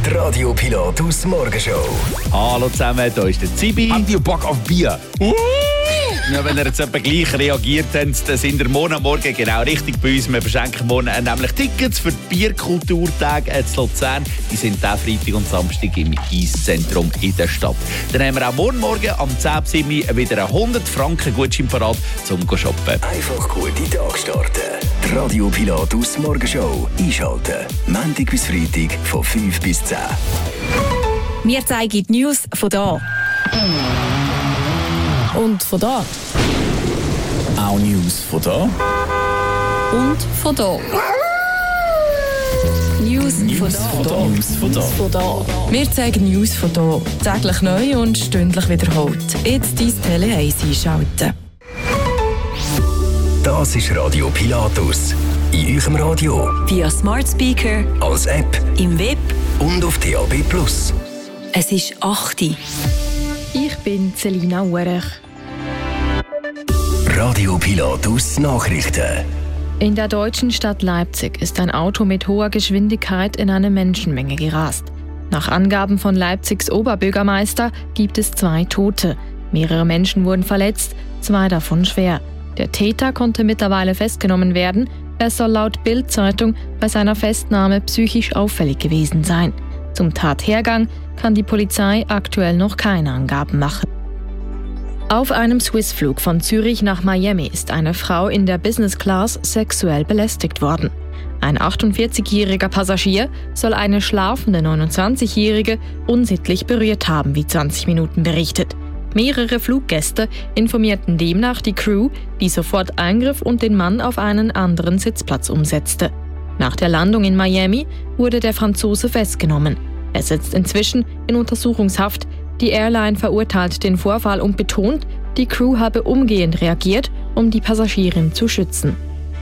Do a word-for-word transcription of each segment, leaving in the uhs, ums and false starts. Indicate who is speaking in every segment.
Speaker 1: Die Radio Pilatus Morgenshow.
Speaker 2: Hallo zusammen, hier ist der Zibi.
Speaker 3: Habt ihr Bock auf Bier?
Speaker 2: Ja, wenn ihr jetzt etwa gleich reagiert habt, dann sind wir morgen Morgen genau richtig bei uns. Wir verschenken morgen nämlich Tickets für die Bierkulturtage in Luzern. Die sind diesen Freitag und Samstag im Eiszentrum in der Stadt. Dann haben wir auch morgen Morgen am zehn Uhr sieben wieder einen hundert Franken Gutschein parat zum shoppen.
Speaker 1: Einfach gute Tag starten. Die Radio Pilatus Morgenshow einschalten. Montag bis Freitag von fünf bis zehn.
Speaker 4: Wir zeigen die News von da. Und von da.
Speaker 3: Auch News von da.
Speaker 4: Und von da. News,
Speaker 3: News
Speaker 4: von
Speaker 3: von
Speaker 4: da.
Speaker 3: da. News von da.
Speaker 4: Von da. Wir zeigen News von da. Täglich neu und stündlich wiederholt. Jetzt dein Tele eins einschalten.
Speaker 1: Das ist Radio Pilatus. In eurem Radio,
Speaker 4: Via Smart Speaker,
Speaker 1: als App
Speaker 4: im Web.
Speaker 1: und auf D A B Plus.
Speaker 4: Es ist acht Uhr. Ich bin Selina Uerech.
Speaker 1: Radio Pilatus Nachrichten.
Speaker 5: In der deutschen Stadt Leipzig ist ein Auto mit hoher Geschwindigkeit in eine Menschenmenge gerast. Nach Angaben von Leipzigs Oberbürgermeister gibt es zwei Tote. Mehrere Menschen wurden verletzt, zwei davon schwer. Der Täter konnte mittlerweile festgenommen werden. Er soll laut Bild-Zeitung bei seiner Festnahme psychisch auffällig gewesen sein. Zum Tathergang kann die Polizei aktuell noch keine Angaben machen. Auf einem Swissflug von Zürich nach Miami ist eine Frau in der Business Class sexuell belästigt worden. Ein achtundvierzigjähriger Passagier soll eine schlafende neunundzwanzigjährige unsittlich berührt haben, wie zwanzig Minuten berichtet. Mehrere Fluggäste informierten demnach die Crew, die sofort eingriff und den Mann auf einen anderen Sitzplatz umsetzte. Nach der Landung in Miami wurde der Franzose festgenommen. Er sitzt inzwischen in Untersuchungshaft. Die Airline verurteilt den Vorfall und betont, die Crew habe umgehend reagiert, um die Passagierin zu schützen.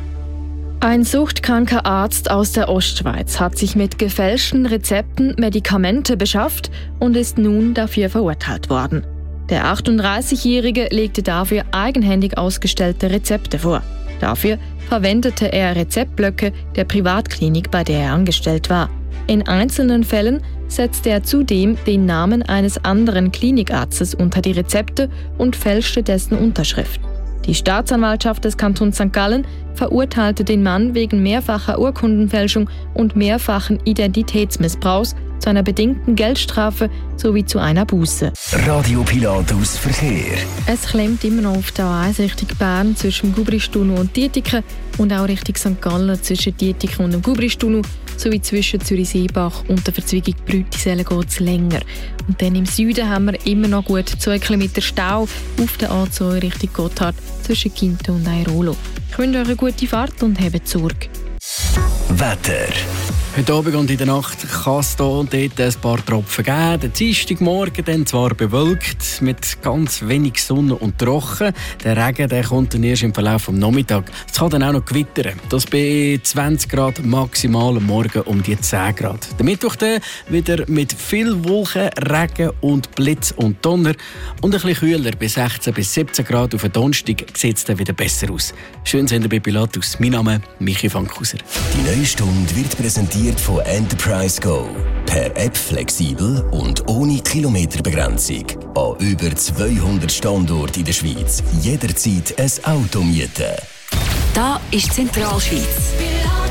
Speaker 5: Ein suchtkranker Arzt aus der Ostschweiz hat sich mit gefälschten Rezepten Medikamente beschafft und ist nun dafür verurteilt worden. Der achtunddreißigjährige legte dafür eigenhändig ausgestellte Rezepte vor. Dafür verwendete er Rezeptblöcke der Privatklinik, bei der er angestellt war. In einzelnen Fällen setzte er zudem den Namen eines anderen Klinikarztes unter die Rezepte und fälschte dessen Unterschrift. Die Staatsanwaltschaft des Kantons Sankt Gallen verurteilte den Mann wegen mehrfacher Urkundenfälschung und mehrfachen Identitätsmissbrauchs zu einer bedingten Geldstrafe sowie zu einer Buße.
Speaker 1: Radio Pilatus Verkehr.
Speaker 5: Es klemmt immer noch auf der A eins Richtung Bern zwischen Gubristunnel und Dietiken und auch Richtung Sankt Gallen zwischen Dietiken und dem Gubristunnel sowie zwischen Zürich-Seebach und der Verzweigung Brütisellen geht es länger. Und dann im Süden haben wir immer noch gut zwei Kilometer Stau auf der A zwei Richtung Gotthard zwischen Kinto und Airolo. Ich wünsche euch eine gute Fahrt und habt Sorge.
Speaker 1: Wetter.
Speaker 3: Heute Abend und in der Nacht kann es hier und dort ein paar Tropfen geben. Der Dienstagmorgen dann zwar bewölkt, mit ganz wenig Sonne und trocken. Der Regen der kommt dann erst im Verlauf des Nachmittags. Es kann dann auch noch gewittern. Das bei zwanzig Grad maximal am Morgen um die zehn Grad. Der Mittwoch dann wieder mit viel Wolken, Regen und Blitz und Donner. Und ein bisschen kühler, bei sechzehn bis siebzehn Grad auf den Donnerstag sieht es dann wieder besser aus. Schön sind ihr bei Pilatus. Mein Name ist Michi Fankhauser.
Speaker 1: Die neue Stunde wird präsentiert von Enterprise Go. Per App flexibel und ohne Kilometerbegrenzung. An über zweihundert Standorten in der Schweiz. Jederzeit ein Auto mieten.
Speaker 4: Da ist Zentralschweiz.